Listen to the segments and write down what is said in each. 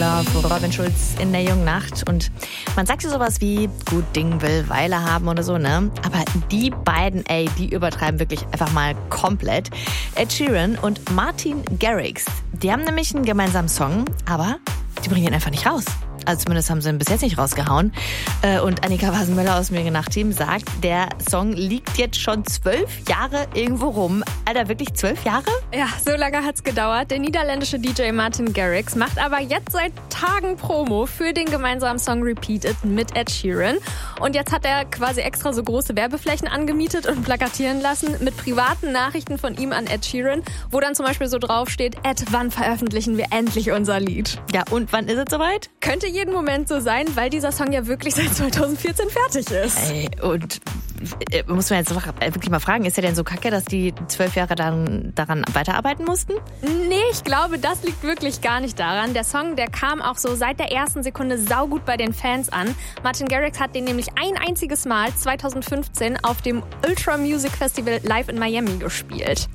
Love, Robin Schulz in der jungen Nacht. Und man sagt ja sowas wie, gut Ding will Weile haben oder so, ne? Aber die beiden, die übertreiben wirklich einfach mal komplett. Ed Sheeran und Martin Garrix, die haben nämlich einen gemeinsamen Song, aber die bringen ihn einfach nicht raus. Also zumindest haben sie ihn bis jetzt nicht rausgehauen. Und Annika Wasenmöller aus dem Jungen Nacht-Team sagt, der Song liegt jetzt schon 12 Jahre irgendwo rum. Alter, wirklich 12 Jahre? Ja, so lange hat's gedauert. Der niederländische DJ Martin Garrix macht aber jetzt seit Tagen Promo für den gemeinsamen Song Repeat It mit Ed Sheeran. Und jetzt hat er quasi extra so große Werbeflächen angemietet und plakatieren lassen mit privaten Nachrichten von ihm an Ed Sheeran, wo dann zum Beispiel so draufsteht, Ed, wann veröffentlichen wir endlich unser Lied? Ja, und wann ist es soweit? Könnte jeden Moment so sein, weil dieser Song ja wirklich seit 2014 fertig ist. Und muss man jetzt wirklich mal fragen, ist er denn so kacke, dass die 12 Jahre daran weiterarbeiten mussten? Nee, ich glaube, das liegt wirklich gar nicht daran. Der Song, der kam auch so seit der ersten Sekunde saugut bei den Fans an. Martin Garrix hat den nämlich ein einziges Mal 2015 auf dem Ultra Music Festival live in Miami gespielt.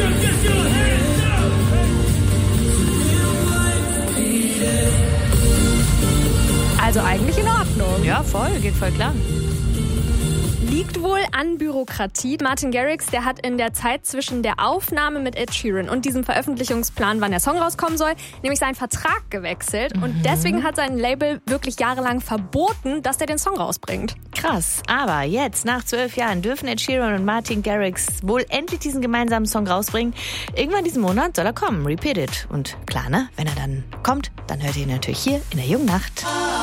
Also eigentlich in Ordnung. Ja, voll, geht voll klar. Liegt wohl an Bürokratie. Martin Garrix, der hat in der Zeit zwischen der Aufnahme mit Ed Sheeran und diesem Veröffentlichungsplan, wann der Song rauskommen soll, nämlich seinen Vertrag gewechselt. Und deswegen hat sein Label wirklich jahrelang verboten, dass der den Song rausbringt. Krass, aber jetzt, nach 12 Jahren, dürfen Ed Sheeran und Martin Garrix wohl endlich diesen gemeinsamen Song rausbringen. Irgendwann diesen Monat soll er kommen, Repeat It. Und klar, ne, wenn er dann kommt, dann hört ihr ihn natürlich hier in der Jungen Nacht.